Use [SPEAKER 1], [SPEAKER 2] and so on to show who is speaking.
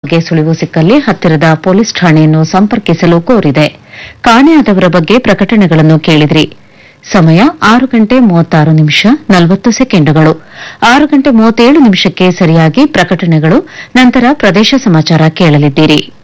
[SPEAKER 1] ಬಗ್ಗೆ ಸುಳಿವು ಸಿಕ್ಕಲ್ಲಿ ಹತ್ತಿರದ ಪೊಲೀಸ್ ಠಾಣೆಯನ್ನು ಸಂಪರ್ಕಿಸಲು ಕೋರಿದೆ. ಕಾಣೆಯಾದವರ ಬಗ್ಗೆ ಪ್ರಕಟಣೆಗಳನ್ನು ಕೇಳಿದ್ರಿ. ಸಮಯ 6:36:40. 6:37 ಸರಿಯಾಗಿ ಪ್ರಕಟಣೆಗಳು, ನಂತರ ಪ್ರದೇಶ ಸಮಾಚಾರ ಕೇಳಲಿದ್ದೀರಿ.